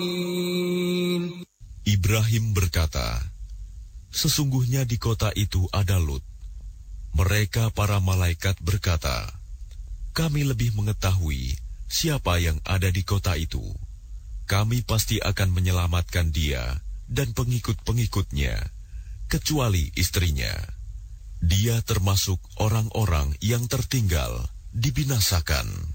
Ibrahim berkata, sesungguhnya di kota itu ada Lut. Mereka para malaikat berkata, kami lebih mengetahui siapa yang ada di kota itu. Kami pasti akan menyelamatkan dia dan pengikut-pengikutnya, kecuali istrinya. Dia termasuk orang-orang yang tertinggal, dibinasakan.